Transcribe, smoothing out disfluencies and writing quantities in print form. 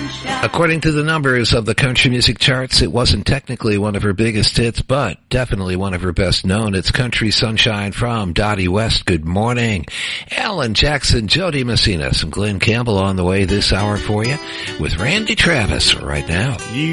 According to the numbers of the country music charts, it wasn't technically one of her biggest hits, but definitely one of her best known. It's Country Sunshine from Dottie West. Good morning. Alan Jackson, Jody Messina, some Glenn Campbell on the way this hour for you with Randy Travis right now.